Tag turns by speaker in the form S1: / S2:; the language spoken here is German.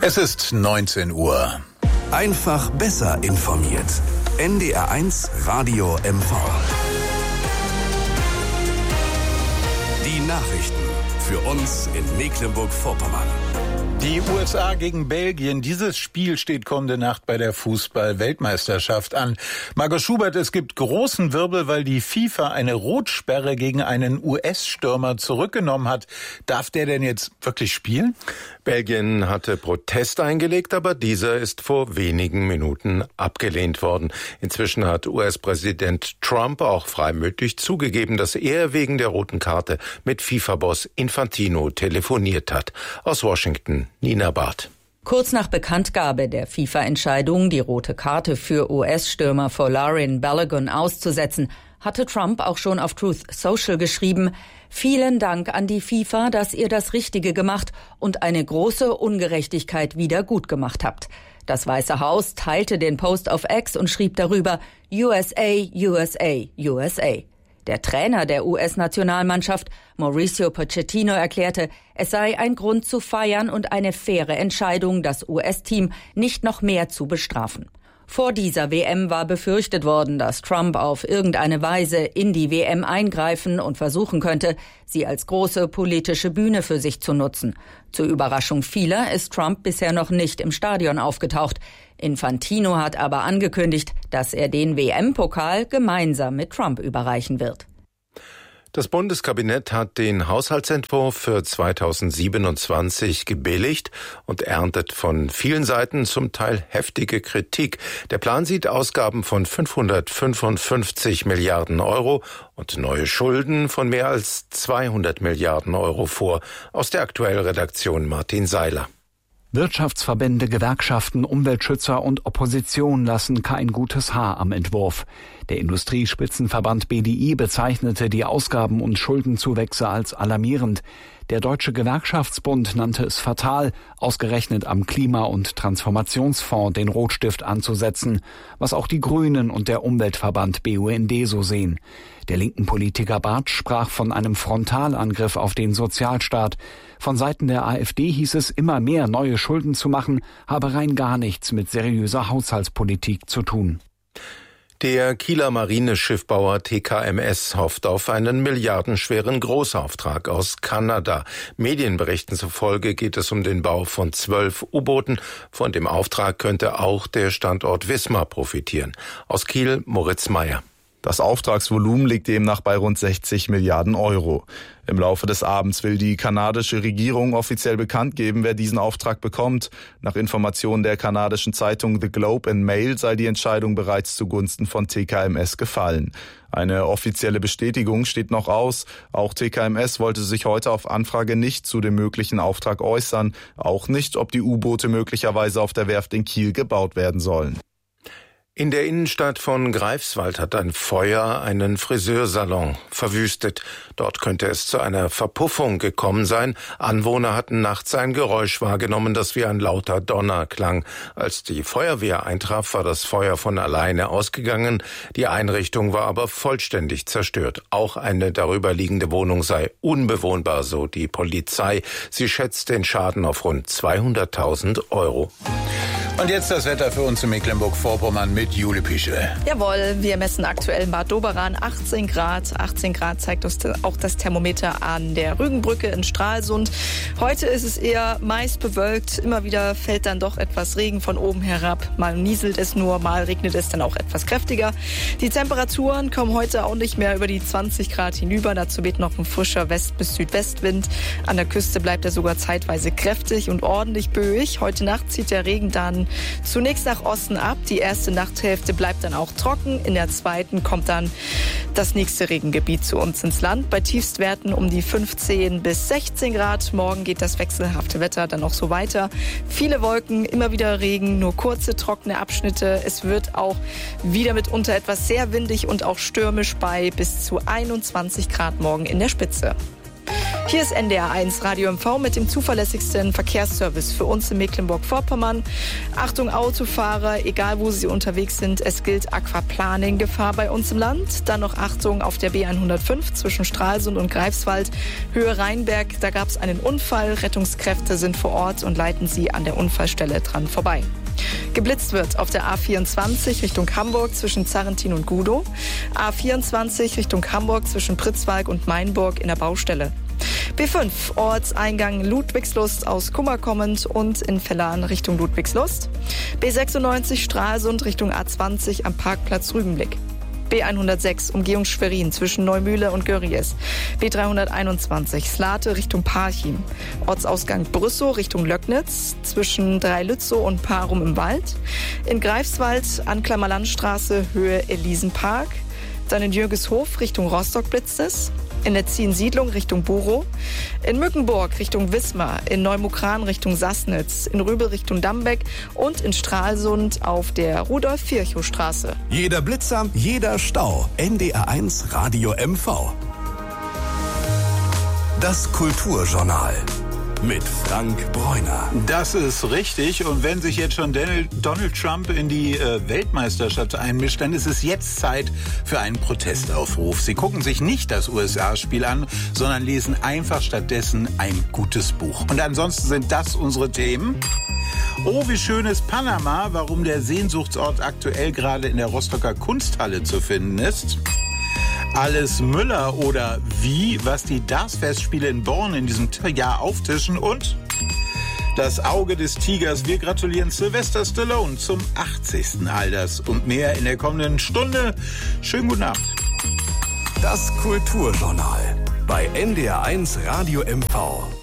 S1: Es ist 19 Uhr.
S2: Einfach besser informiert. NDR1 Radio MV. Die Nachrichten für uns in Mecklenburg-Vorpommern.
S1: Die USA gegen Belgien. Dieses Spiel steht kommende Nacht bei der Fußball-Weltmeisterschaft an. Margot Schubert, es gibt großen Wirbel, weil die FIFA eine Rotsperre gegen einen US-Stürmer zurückgenommen hat. Darf der denn jetzt wirklich spielen?
S3: Belgien hatte Protest eingelegt, aber dieser ist vor wenigen Minuten abgelehnt worden. Inzwischen hat US-Präsident Trump auch freimütig zugegeben, dass er wegen der roten Karte mit FIFA-Boss Infantino telefoniert hat. Aus Washington, Nina Barth.
S4: Kurz nach Bekanntgabe der FIFA-Entscheidung, die rote Karte für US-Stürmer Folarin Balogun auszusetzen, hatte Trump auch schon auf Truth Social geschrieben: Vielen Dank an die FIFA, dass ihr das Richtige gemacht und eine große Ungerechtigkeit wieder gut gemacht habt. Das Weiße Haus teilte den Post auf X und schrieb darüber: USA, USA, USA. Der Trainer der US-Nationalmannschaft, Mauricio Pochettino, erklärte, es sei ein Grund zu feiern und eine faire Entscheidung, das US-Team nicht noch mehr zu bestrafen. Vor dieser WM war befürchtet worden, dass Trump auf irgendeine Weise in die WM eingreifen und versuchen könnte, sie als große politische Bühne für sich zu nutzen. Zur Überraschung vieler ist Trump bisher noch nicht im Stadion aufgetaucht. Infantino hat aber angekündigt, dass er den WM-Pokal gemeinsam mit Trump überreichen wird.
S3: Das Bundeskabinett hat den Haushaltsentwurf für 2027 gebilligt und erntet von vielen Seiten zum Teil heftige Kritik. Der Plan sieht Ausgaben von 555 Milliarden Euro und neue Schulden von mehr als 200 Milliarden Euro vor. Aus der Aktuellredaktion Martin Seiler.
S5: Wirtschaftsverbände, Gewerkschaften, Umweltschützer und Opposition lassen kein gutes Haar am Entwurf. Der Industriespitzenverband BDI bezeichnete die Ausgaben- und Schuldenzuwächse als alarmierend. Der Deutsche Gewerkschaftsbund nannte es fatal, ausgerechnet am Klima- und Transformationsfonds den Rotstift anzusetzen, was auch die Grünen und der Umweltverband BUND so sehen. Der linken Politiker Bartsch sprach von einem Frontalangriff auf den Sozialstaat. Von Seiten der AfD hieß es, immer mehr neue Schulden zu machen, habe rein gar nichts mit seriöser Haushaltspolitik zu tun.
S3: Der Kieler Marineschiffbauer TKMS hofft auf einen milliardenschweren Großauftrag aus Kanada. Medienberichten zufolge geht es um den Bau von 12 U-Booten. Von dem Auftrag könnte auch der Standort Wismar profitieren. Aus Kiel, Moritz Meyer.
S6: Das Auftragsvolumen liegt demnach bei rund 60 Milliarden Euro. Im Laufe des Abends will die kanadische Regierung offiziell bekannt geben, wer diesen Auftrag bekommt. Nach Informationen der kanadischen Zeitung The Globe and Mail sei die Entscheidung bereits zugunsten von TKMS gefallen. Eine offizielle Bestätigung steht noch aus. Auch TKMS wollte sich heute auf Anfrage nicht zu dem möglichen Auftrag äußern. Auch nicht, ob die U-Boote möglicherweise auf der Werft in Kiel gebaut werden sollen.
S3: In der Innenstadt von Greifswald hat ein Feuer einen Friseursalon verwüstet. Dort könnte es zu einer Verpuffung gekommen sein. Anwohner hatten nachts ein Geräusch wahrgenommen, das wie ein lauter Donner klang. Als die Feuerwehr eintraf, war das Feuer von alleine ausgegangen. Die Einrichtung war aber vollständig zerstört. Auch eine darüberliegende Wohnung sei unbewohnbar, so die Polizei. Sie schätzt den Schaden auf rund 200.000 Euro.
S1: Und jetzt das Wetter für uns in Mecklenburg-Vorpommern mit Jule Pischel.
S7: Jawohl, wir messen aktuell in Bad Doberan 18 Grad. 18 Grad zeigt uns auch das Thermometer an der Rügenbrücke in Stralsund. Heute ist es eher meist bewölkt. Immer wieder fällt dann doch etwas Regen von oben herab. Mal nieselt es nur, mal regnet es dann auch etwas kräftiger. Die Temperaturen kommen heute auch nicht mehr über die 20 Grad hinüber. Dazu weht noch ein frischer West- bis Südwestwind. An der Küste bleibt er sogar zeitweise kräftig und ordentlich böig. Heute Nacht zieht der Regen dann zunächst nach Osten ab. Die erste Nachthälfte bleibt dann auch trocken. In der zweiten kommt dann das nächste Regengebiet zu uns ins Land. Bei Tiefstwerten um die 15 bis 16 Grad. Morgen geht das wechselhafte Wetter dann noch so weiter. Viele Wolken, immer wieder Regen, nur kurze trockene Abschnitte. Es wird auch wieder mitunter etwas sehr windig und auch stürmisch bei bis zu 21 Grad morgen in der Spitze. Hier ist NDR1 Radio MV mit dem zuverlässigsten Verkehrsservice für uns in Mecklenburg-Vorpommern. Achtung Autofahrer, egal wo Sie unterwegs sind, es gilt Aquaplaning-Gefahr bei uns im Land. Dann noch Achtung auf der B105 zwischen Stralsund und Greifswald, Höhe Rheinberg. Da gab es einen Unfall. Rettungskräfte sind vor Ort und leiten Sie an der Unfallstelle dran vorbei. Geblitzt wird auf der A24 Richtung Hamburg zwischen Zarrentin und Gudow. A24 Richtung Hamburg zwischen Pritzwalk und Mainburg in der Baustelle. B5 Ortseingang Ludwigslust aus Kummer kommend und in Vellan Richtung Ludwigslust. B96 Stralsund Richtung A20 am Parkplatz Rügenblick. B106 Umgehung Schwerin zwischen Neumühle und Görries. B321 Slate Richtung Parchim. Ortsausgang Brüssow Richtung Löcknitz zwischen Dreilützow und Parum im Wald. In Greifswald Anklammer Landstraße Höhe Elisenpark. Dann in Jürgeshof Richtung Rostock blitzt es. In der Ziensiedlung Richtung Burow, in Mückenburg Richtung Wismar, in Neumukran Richtung Sassnitz, in Rübel Richtung Dambeck und in Stralsund auf der Rudolf-Virchow-Straße.
S2: Jeder Blitzer, jeder Stau. NDR1 Radio MV. Das Kulturjournal mit Frank Bräuner.
S1: Das ist richtig. Und wenn sich jetzt schon Donald Trump in die Weltmeisterschaft einmischt, dann ist es jetzt Zeit für einen Protestaufruf. Sie gucken sich nicht das USA-Spiel an, sondern lesen einfach stattdessen ein gutes Buch. Und ansonsten sind das unsere Themen. Oh, wie schön ist Panama, warum der Sehnsuchtsort aktuell gerade in der Rostocker Kunsthalle zu finden ist. Alles Müller oder wie, was die Darts-Festspiele in Born in diesem Jahr auftischen und das Auge des Tigers. Wir gratulieren Sylvester Stallone zum 80. All das und mehr in der kommenden Stunde. Schönen guten Abend.
S2: Das Kulturjournal bei NDR1 Radio MV.